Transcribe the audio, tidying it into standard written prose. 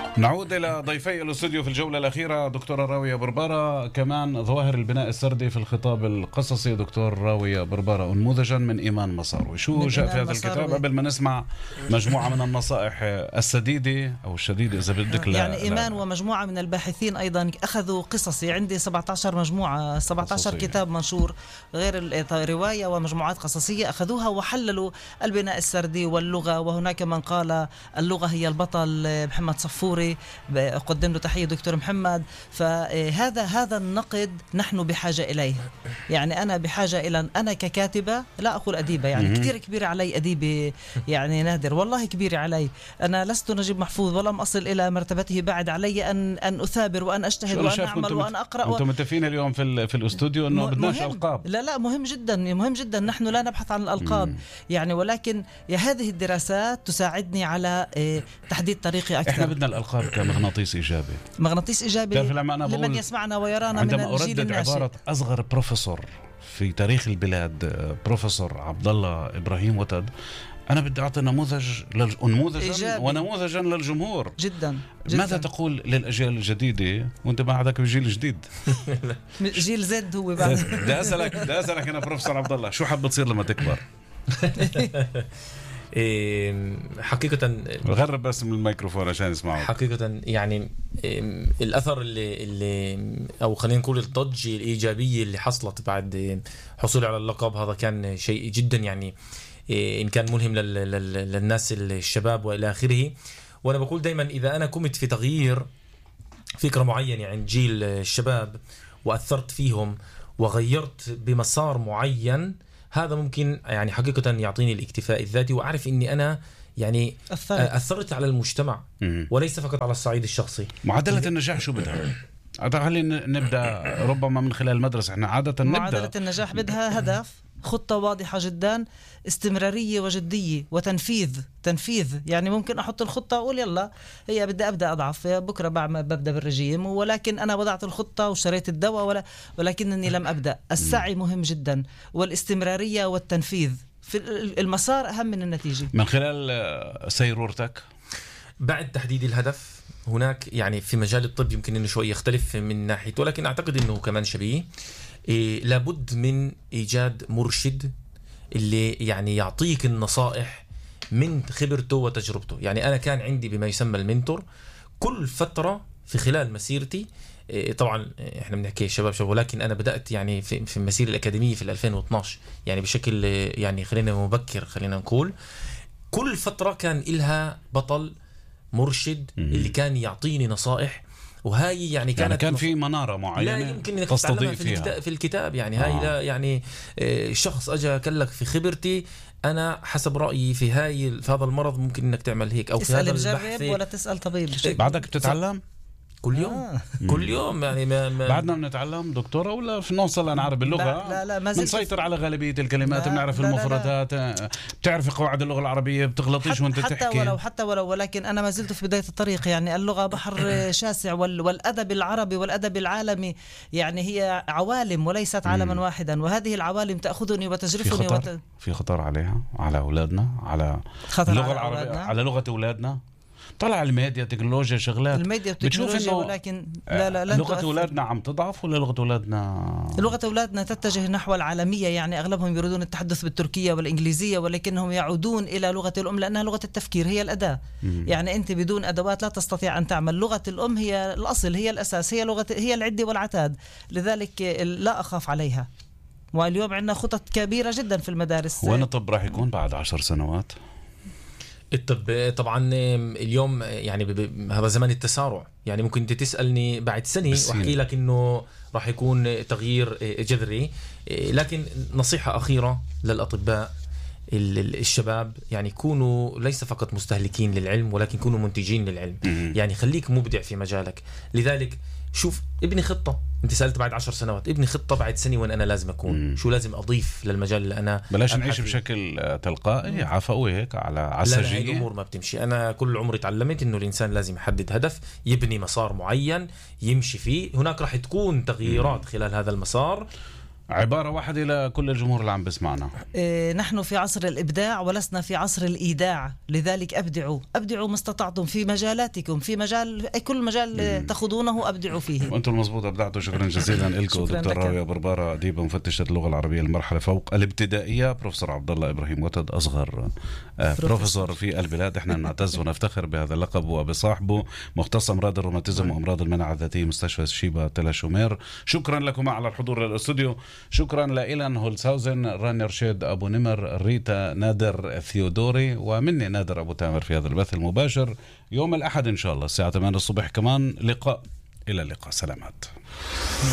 نعود إلى ضيفي الاستوديو في الجولة الأخيرة دكتورة راوية بربارة، كمان ظواهر البناء السردي في الخطاب القصصي. دكتور راوية بربارة، نموذجا من إيمان مصاروي، شو جاء في هذا الكتاب قبل ما نسمع مجموعة من النصائح السديدة أو الشديدة إذا بدك؟ يعني إيمان ومجموعة من الباحثين أيضا أخذوا قصصي، عندي 17 مجموعة، 17 كتاب منشور غير الرواية ومجموعات قصصية أخذوها وحللوا البناء السردي واللغة. وهناك من قال اللغة هي البطل، محمد صفوري قدم له تحية دكتور محمد. فهذا النقد نحن بحاجة إليه. يعني أنا بحاجة إلى أنا ككاتبة، لا أقول أديبة، يعني كتير كبيرة علي أديبة، يعني نادر والله كبيرة علي. أنا لست نجيب محفوظ ولم أصل إلى مرتبته، بعد علي أن أثابر وأن أجتهد وأن أعمل وأن أقرأ. أنتم متفقين اليوم في الاستوديو أنه بدناش ألقاب؟ لا مهم جدا، مهم جدا. نحن لا نبحث عن الألقاب يعني، ولكن هذه الدراسات تساعدني على تحديد طريقي أكثر. إحنا بدنا الألقاب كمغناطيس إيجابي، مغناطيس إيجابي لمن يسمعنا ويرانا من الجيل الناشئ. عبارة أصغر بروفيسور في تاريخ البلاد، بروفيسور عبد الله إبراهيم وتد، أنا بدي أعطي نموذجا ونموذجا للجمهور. جدا. ماذا تقول للأجيال الجديدة وأنت ما عندك جيل جديد؟ جيل زد هو بعد. بدي أسألك أنا بروفيسور عبد الله، شو حاب تصير لما تكبر؟ حقيقة غرب بس من الميكروفون عشان يسمعوا. حقيقة يعني الأثر اللي أو خلينا نقول الضجة الإيجابية اللي حصلت بعد حصولي على اللقب، هذا كان شيء جدا يعني إن كان ملهم للناس الشباب وإلى آخره. وأنا بقول دايما إذا أنا قمت في تغيير فكرة معينة عند جيل الشباب وأثرت فيهم وغيرت بمسار معين، هذا ممكن يعني حقيقة يعطيني الاكتفاء الذاتي، وأعرف إني أنا يعني أثرت على المجتمع وليس فقط على الصعيد الشخصي. معادلة النجاح شو بدها؟ خلينا نبدأ ربما من خلال المدرسة. احنا عادة معادلة النجاح بدها هدف، خطة واضحة جدا، استمرارية وجدية وتنفيذ. يعني ممكن أحط الخطة أقول يلا هي بدي أبدأ أضعف بكرة ببدأ بالرجيم، ولكن أنا وضعت الخطة واشتريت الدواء ولكنني لم أبدأ. السعي مهم جدا، والاستمرارية والتنفيذ في المسار أهم من النتيجة. من خلال سيرورتك بعد تحديد الهدف، هناك يعني في مجال الطب يمكن إنه شوي يختلف من ناحية، ولكن أعتقد إنه كمان شبيه. لابد من إيجاد مرشد اللي يعني يعطيك النصائح من خبرته وتجربته. يعني أنا كان عندي بما يسمى المنتور كل فترة في خلال مسيرتي. طبعا احنا بنحكي شباب، ولكن أنا بدأت يعني في المسيرة الأكاديمية في 2012، يعني بشكل يعني خلينا مبكر، خلينا نقول كل فترة كان إلها بطل مرشد اللي كان يعطيني نصائح. وهاي يعني كان في منارة معينة لا يمكن انك تستضيف فيها في الكتاب. يعني هاي لا يعني شخص اجى كلك في خبرتي انا حسب رأيي في هذا المرض ممكن انك تعمل هيك، او في هذا البحث ولا تسأل طبيب. بعدك بتتعلم كل يوم كل يوم يعني بعدنا بنتعلم دكتورة، ولا في نوصل نعرف اللغة؟ لا بنسيطر على غالبية الكلمات، بنعرف المفردات، بتعرف قواعد اللغة العربية، بتغلطيش وانت تحكي. حتى ولو ولكن أنا ما زلت في بداية الطريق. يعني اللغة بحر شاسع، والأدب العربي والأدب العالمي يعني هي عوالم وليست عالما واحدا، وهذه العوالم تأخذني وتجرفني. في خطر عليها، على أولادنا، على اللغة العربية، على لغة أولادنا. طلع الميديا تكنولوجيا شغلات، الميديا والتكنولوجيا، ولكن لا لغة أولادنا عم تضعف ولا لغة أولادنا تتجه نحو العالمية. يعني أغلبهم يريدون التحدث بالتركية والإنجليزية، ولكنهم يعودون إلى لغة الأم لأنها لغة التفكير، هي الأداة. يعني أنت بدون أدوات لا تستطيع أن تعمل. لغة الأم هي الأصل، هي الأساس، هي العدة والعتاد. لذلك لا أخاف عليها. واليوم عندنا خطط كبيرة جدا في المدارس. وين الطب راح يكون بعد 10 سنوات؟ الطب طبعا اليوم يعني هذا زمن التسارع. يعني ممكن انت تسألني بعد سنة واحكي لك انه راح يكون تغيير جذري. لكن نصيحة أخيرة للأطباء الشباب، يعني كونوا ليس فقط مستهلكين للعلم، ولكن كونوا منتجين للعلم. يعني خليك مبدع في مجالك. لذلك شوف، ابني خطة. انت سألت بعد 10 سنوات، ابني خطة بعد سنة وين أنا لازم أكون، شو لازم أضيف للمجال اللي أنا بلاش نعيش بشكل تلقائي عفوي هيك على عسجية. لا الأمور ما بتمشي. أنا كل عمري تعلمت إنه الإنسان لازم يحدد هدف، يبني مسار معين يمشي فيه. هناك راح تكون تغييرات خلال هذا المسار. عبارة واحدة لكل الجمهور اللي عم بسمعنا. نحن في عصر الإبداع ولسنا في عصر الإيداع، لذلك أبدعوا ما استطعتم في مجالاتكم، في مجال كل مجال تأخذونه أبدعوا فيه. وأنتم المضبوط أبدعتوا. شكرا جزيلا لكم دكتور راوية بربارة، أديبة مفتشة اللغة العربية المرحلة فوق الابتدائية. بروفيسور عبد الله إبراهيم وتد، أصغر بروفيسور في البلاد. احنا نعتز ونفتخر بهذا اللقب وبصاحبه، مختص أمراض الروماتيزم وأمراض المناعة الذاتية، مستشفى شيبا تل شومير. شكرا لكم على الحضور للاستوديو. شكرا لإيلان هولساوزن، راني رشيد أبو نمر، ريتا نادر ثيودوري، ومني نادر أبو تامر في هذا البث المباشر. يوم الأحد إن شاء الله الساعة 8 الصبح كمان لقاء. إلى اللقاء، سلامات.